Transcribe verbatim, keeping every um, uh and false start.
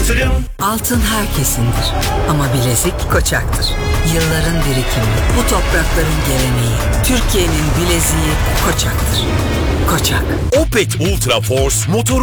yatırım. Altın herkesindir ama bilezik Koçak'tır. Yılların birikimi, bu toprakların geleneği. Türkiye'nin bileziği Koçak'tır. Koçak. Opet Ultra Force motor